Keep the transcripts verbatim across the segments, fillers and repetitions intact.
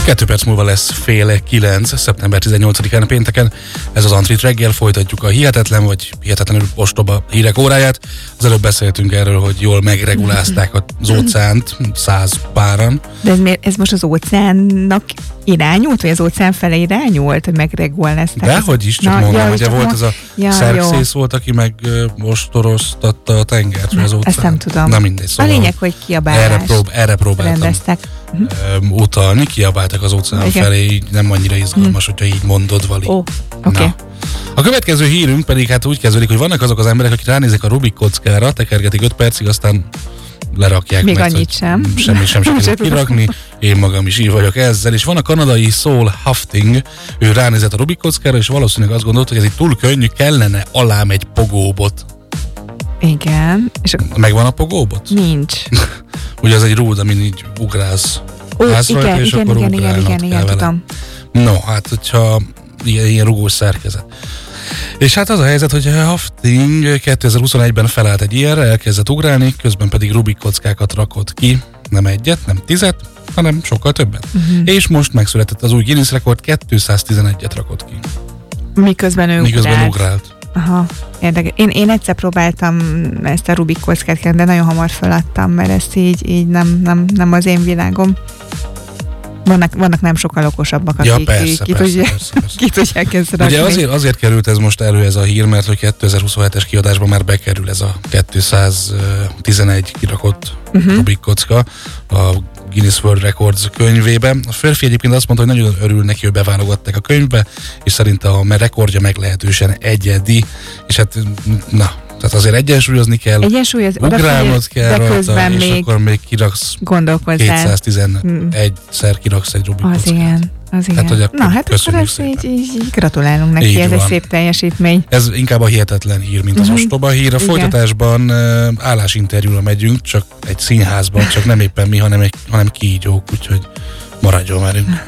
Kettő perc múlva lesz fél kilenc, szeptember tizennyolcadikán pénteken. Ez az Antrit reggel, folytatjuk a hihetetlen vagy hihetetlenül ostoba hírek óráját. Az előbb beszéltünk erről, hogy jól megregulázták az óceánt, száz páran. De ez, ez most az óceánnak irányult, vagy az óceán fele irányult, hogy megregulázták? Dehogy is, csak Na, mondom, ja, hogy csak volt mo- ez a ja, szerkszész volt, aki meg ostoroztatta a tengert, vagy az óceán. Ezt nem tudom. Na mindegy, szóval a lényeg, hogy kiabálás erre, prób- erre próbáltam rendeztek. Uh-huh. utalni, kiabáltak az óceán Igen. felé, így nem annyira izgalmas, uh-huh. hogyha így mondod, Vali. Ó, oké. Okay. A következő hírünk pedig hát úgy kezdődik, hogy vannak azok az emberek, akik ránéznek a Rubik kockára, tekergetik öt percig, aztán lerakják. Még mert, annyit sem. Semmi sem sikerül kirakni. Én magam is így vagyok ezzel. És van a kanadai Saul Hafting, ő ránézett a Rubik kockára, és valószínűleg azt gondolt, hogy ez itt túl könnyű, kellene alám egy pogóbot. Igen. És a... Megvan a pogóbot? Nincs. Ugye ez egy rúd, amin így ugrálsz. Ó, rajta, igen, és igen, akkor igen, igen, igen, igen, tudom. No, hát hogyha ilyen, ilyen rugós szerkezet. És hát az a helyzet, hogy Hafting kétezer-huszonegyben felállt egy ilyenre, elkezdett ugrálni, közben pedig Rubik kockákat rakott ki, nem egyet, nem tizet, hanem sokkal többet. Uh-huh. És most megszületett az új Guinness rekord, kétszáztizenegyet rakott ki. Miközben ő Miközben ugrált. ugrált. Aha, érdekes. Én, én egyszer próbáltam ezt a Rubik kockát, de nagyon hamar feladtam, mert ezt így, így nem, nem, nem az én világom. Vannak, vannak nem sokkal okosabbak, akik ja, persze, ki, persze, tudják, persze, persze. ki tudják ezt rakni. Ugye azért, azért került ez most elő ez a hír, mert hogy kétezer-huszonhetes kiadásban már bekerül ez a kétszáztizenegy kirakott uh-huh. Rubik kocka a Guinness World Records könyvébe. A férfi egyébként azt mondta, hogy nagyon örül neki, hogy beválogatták a könyvbe, és szerinte a rekordja meglehetősen egyedi, és hát na, tehát azért egyensúlyozni kell, Egyensúlyoz, ugrálnod kell de rajta, közben és még akkor még kiraksz kétszáztizenegyszer kiraksz egy Rubik az kockát. Igen, az hát, igen. Na hát akkor ezt így, így, így gratulálunk neki, így ez van. egy szép teljesítmény. Ez inkább a hihetetlen hír, mint az uh-huh. ostoba hír. A igen. folytatásban uh, állásinterjúra megyünk, csak egy színházban, csak nem éppen mi, hanem, egy, hanem kígyók, úgyhogy maradjon velünk.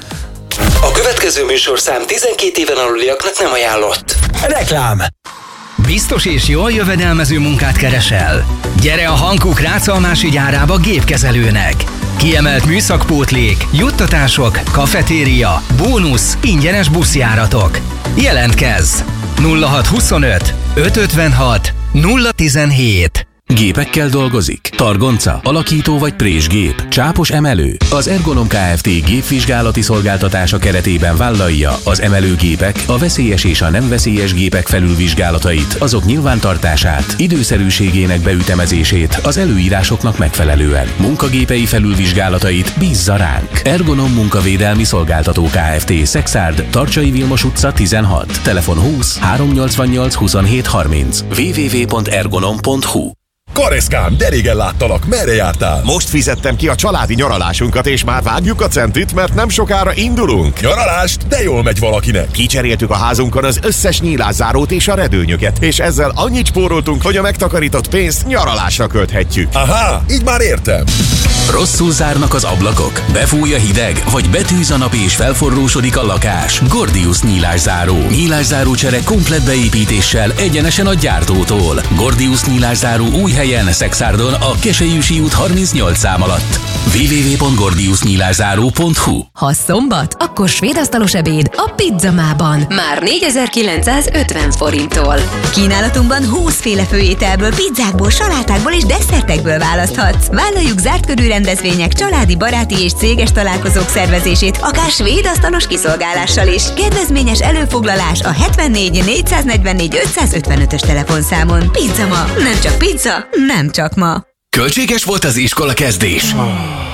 A következő műsorszám tizenkét éven aluliaknak nem ajánlott. Reklám. Biztos és jól jövedelmező munkát keresel? Gyere a Hankook Rácalmási gyárába gépkezelőnek! Kiemelt műszakpótlék, juttatások, kafetéria, bónusz, ingyenes buszjáratok. Jelentkezz! nulla hat huszonöt ötszázötvenhat nulla tizenhét. Gépekkel dolgozik? Targonca, alakító vagy présgép, csápos emelő? Az Ergonom Kft. Gépvizsgálati szolgáltatása keretében vállalja az emelőgépek, a veszélyes és a nem veszélyes gépek felülvizsgálatait, azok nyilvántartását, időszerűségének beütemezését az előírásoknak megfelelően. Munkagépei felülvizsgálatait bízza ránk. Ergonom Munkavédelmi Szolgáltató Kft. Szexárd, Tarcsai Vilmos utca tizenhat, telefon húsz háromszáznyolcvannyolc huszonhét harminc, double-u double-u double-u pont ergonom pont hu. Kareszkám, de régen láttalak, merre jártál? Most fizettem ki a családi nyaralásunkat, és már vágjuk a centit, mert nem sokára indulunk. Nyaralást? De jól megy valakinek. Kicseréltük a házunkon az összes nyílászárót és a redőnyöket, és ezzel annyit spóroltunk, hogy a megtakarított pénzt nyaralásra költhetjük. Aha, így már értem. Rosszul zárnak az ablakok, befúj a hideg, vagy betűz a nap és felforrósodik a lakás. Gordius nyílászáró. Nyílászáró csere komplett beépítéssel egyenesen a gyártótól. Gordius nyílászáró új helyen, Szexárdon, a Keselyűsi út harmincnyolc szám alatt. double-u double-u double-u pont gordius nyílászáró pont hu. Ha szombat, akkor svédasztalos ebéd a Pizzamában. Már négyezer-kilencszázötven forinttól. Kínálatunkban húszféle főételből, pizzákból, salátákból és desszertekből választhatsz. Vállaljuk zárt körű rendezvények, családi, baráti és céges találkozók szervezését, akár svédasztalos kiszolgálással is. Kedvezményes előfoglalás a hetvennégy négyszáznegyvennégy ötszázötvenötös telefonszámon. Pizzama, nem csak pizza, nem csak ma. Költséges volt az iskola kezdés?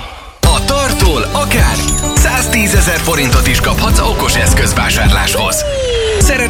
A Tartól akár száztízezer forintot is kaphatsz okos eszközvásárláshoz.